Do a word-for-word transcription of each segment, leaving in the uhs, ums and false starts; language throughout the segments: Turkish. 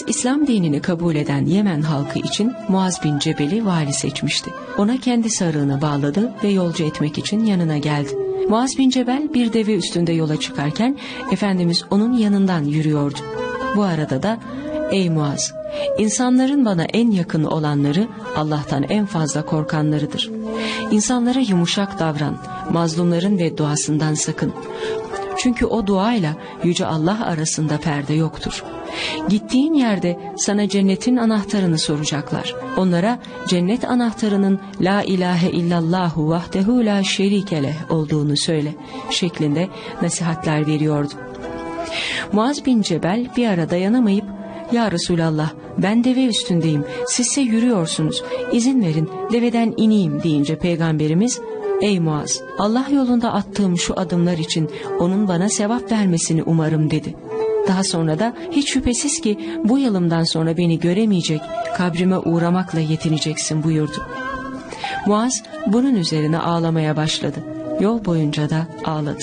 İslam dinini kabul eden Yemen halkı için Muaz bin Cebel'i vali seçmişti. Ona kendi sarığına bağladı ve yolcu etmek için yanına geldi. Muaz bin Cebel bir deve üstünde yola çıkarken Efendimiz onun yanından yürüyordu. Bu arada da "Ey Muaz, insanların bana en yakın olanları Allah'tan en fazla korkanlarıdır. İnsanlara yumuşak davran, mazlumların bedduasından sakın. Çünkü o duayla Yüce Allah arasında perde yoktur. Gittiğin yerde sana cennetin anahtarını soracaklar. Onlara cennet anahtarının La ilahe illallahu vahdehu la şerike leh olduğunu söyle" şeklinde nasihatler veriyordu. Muaz bin Cebel bir ara dayanamayıp "Ya Resulallah, ben deve üstündeyim, sizse yürüyorsunuz, izin verin deveden ineyim" deyince Peygamberimiz "Ey Muaz, Allah yolunda attığım şu adımlar için onun bana sevap vermesini umarım" dedi. Daha sonra da "Hiç şüphesiz ki bu yılımdan sonra beni göremeyecek, kabrime uğramakla yetineceksin" buyurdu. Muaz bunun üzerine ağlamaya başladı. Yol boyunca da ağladı.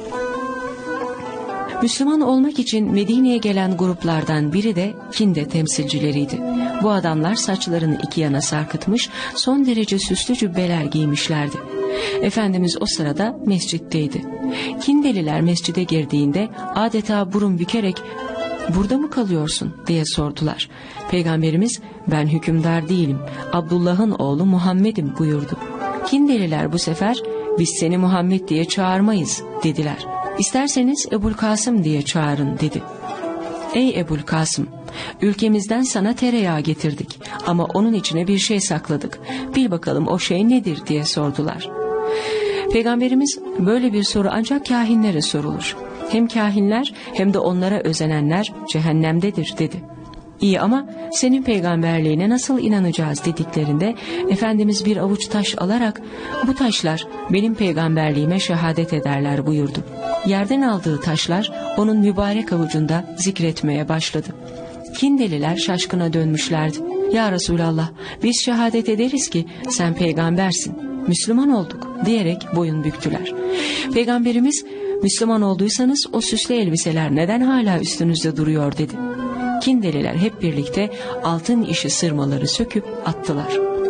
Müslüman olmak için Medine'ye gelen gruplardan biri de Kinde temsilcileriydi. Bu adamlar saçlarını iki yana sarkıtmış, son derece süslü cübbeler giymişlerdi. Efendimiz o sırada mescitteydi. Kindeliler mescide girdiğinde adeta burun bükerek "Burada mı kalıyorsun?" diye sordular. Peygamberimiz "Ben hükümdar değilim, Abdullah'ın oğlu Muhammed'im" buyurdu. Kindeliler bu sefer "Biz seni Muhammed diye çağırmayız" dediler. "İsterseniz Ebulkasım diye çağırın" dedi. "Ey Ebulkasım, ülkemizden sana tereyağı getirdik ama onun içine bir şey sakladık. Bil bakalım o şey nedir?" diye sordular. Peygamberimiz "Böyle bir soru ancak kâhinlere sorulur. Hem kâhinler hem de onlara özenenler cehennemdedir" dedi. "İyi ama senin peygamberliğine nasıl inanacağız?" dediklerinde Efendimiz bir avuç taş alarak "Bu taşlar benim peygamberliğime şehadet ederler" buyurdu. Yerden aldığı taşlar onun mübarek avucunda zikretmeye başladı. Kindeliler şaşkına dönmüşlerdi. "Ya Resulallah, biz şehadet ederiz ki sen peygambersin, Müslüman olduk" diyerek boyun büktüler. Peygamberimiz "Müslüman olduysanız o süslü elbiseler neden hala üstünüzde duruyor?" dedi. Kindeliler hep birlikte altın işi sırmaları söküp attılar.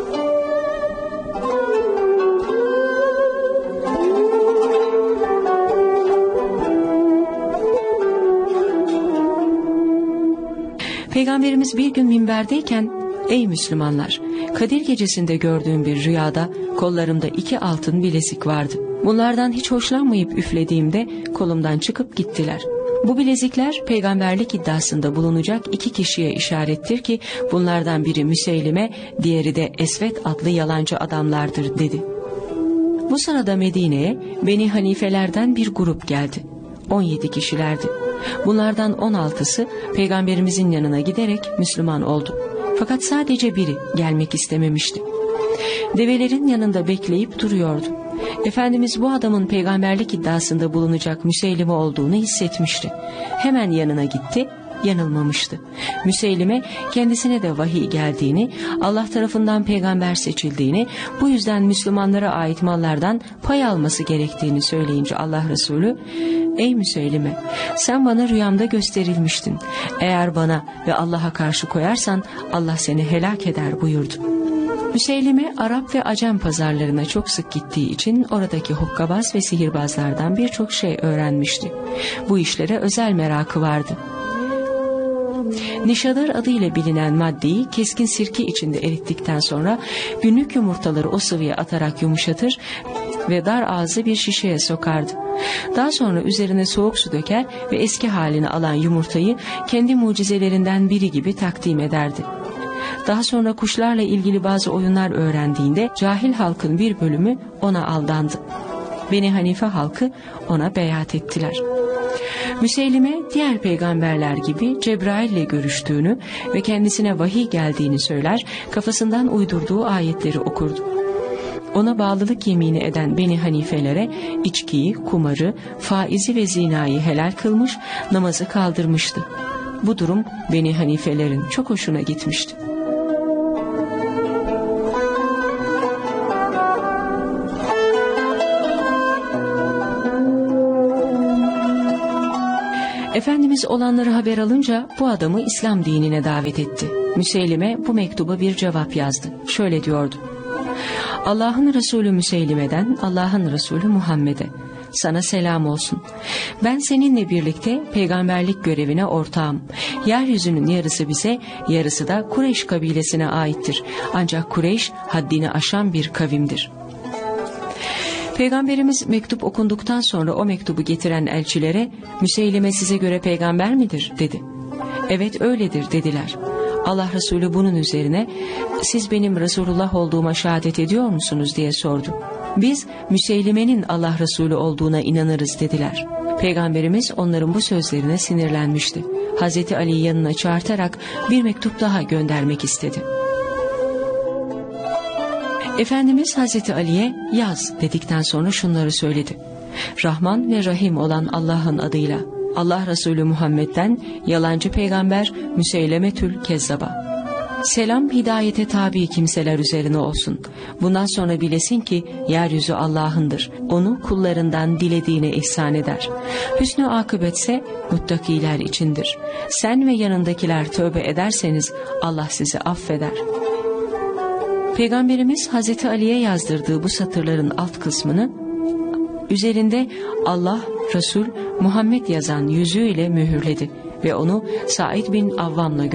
Peygamberimiz bir gün minberdeyken "Ey Müslümanlar, Kadir gecesinde gördüğüm bir rüyada kollarımda iki altın bilezik vardı. Bunlardan hiç hoşlanmayıp üflediğimde kolumdan çıkıp gittiler. Bu bilezikler peygamberlik iddiasında bulunacak iki kişiye işarettir ki bunlardan biri Müseylime, diğeri de Esvet adlı yalancı adamlardır" dedi. Bu sırada Medine'ye Beni Hanifelerden bir grup geldi. on yedi kişilerdi. Bunlardan on altısı Peygamberimizin yanına giderek Müslüman oldu. Fakat sadece biri gelmek istememişti. Develerin yanında bekleyip duruyordu. Efendimiz bu adamın peygamberlik iddiasında bulunacak Müseylime olduğunu hissetmişti. Hemen yanına gitti, yanılmamıştı. Müseylime kendisine de vahiy geldiğini, Allah tarafından peygamber seçildiğini, bu yüzden Müslümanlara ait mallardan pay alması gerektiğini söyleyince Allah Resulü "Ey Müseylime, sen bana rüyamda gösterilmiştin. Eğer bana ve Allah'a karşı koyarsan Allah seni helak eder" buyurdu. Müseylime Arap ve Acem pazarlarına çok sık gittiği için oradaki hokkabaz ve sihirbazlardan birçok şey öğrenmişti. Bu işlere özel merakı vardı. Nişadar adıyla bilinen maddeyi keskin sirke içinde erittikten sonra günlük yumurtaları o sıvıya atarak yumuşatır ve dar ağzı bir şişeye sokardı. Daha sonra üzerine soğuk su döker ve eski halini alan yumurtayı kendi mucizelerinden biri gibi takdim ederdi. Daha sonra kuşlarla ilgili bazı oyunlar öğrendiğinde cahil halkın bir bölümü ona aldandı. Beni Hanife halkı ona beyat ettiler. Müseylime diğer peygamberler gibi Cebrail ile görüştüğünü ve kendisine vahiy geldiğini söyler, kafasından uydurduğu ayetleri okurdu. Ona bağlılık yemini eden Beni Hanifelere içkiyi, kumarı, faizi ve zinayı helal kılmış, namazı kaldırmıştı. Bu durum Beni Hanifelerin çok hoşuna gitmişti. Efendimiz olanları haber alınca bu adamı İslam dinine davet etti. Müseylime bu mektuba bir cevap yazdı. Şöyle diyordu: Allah'ın Resulü Müseylime'den Allah'ın Resulü Muhammed'e sana selam olsun. Ben seninle birlikte peygamberlik görevine ortağım. Yeryüzünün yarısı bize, yarısı da Kureyş kabilesine aittir. Ancak Kureyş haddini aşan bir kavimdir. Peygamberimiz mektup okunduktan sonra o mektubu getiren elçilere, Müseylime size göre peygamber midir dedi. Evet öyledir dediler. Allah Resulü bunun üzerine, siz benim Resulullah olduğuma şehadet ediyor musunuz diye sordu. Biz Müseylime'nin Allah Resulü olduğuna inanırız dediler. Peygamberimiz onların bu sözlerine sinirlenmişti. Hazreti Ali'yi yanına çağırtarak bir mektup daha göndermek istedi. Efendimiz Hazreti Ali'ye yaz dedikten sonra şunları söyledi. Rahman ve Rahim olan Allah'ın adıyla, Allah Resulü Muhammed'den yalancı peygamber Müseylemetül Kezzab'a. Selam hidayete tabi kimseler üzerine olsun. Bundan sonra bilesin ki yeryüzü Allah'ındır. Onu kullarından dilediğine ihsan eder. Hüsnü akıbetse muttakiler içindir. Sen ve yanındakiler tövbe ederseniz Allah sizi affeder. Peygamberimiz Hazreti Ali'ye yazdırdığı bu satırların alt kısmını üzerinde Allah, Resul, Muhammed yazan yüzüğüyle mühürledi ve onu Said bin Avvam'la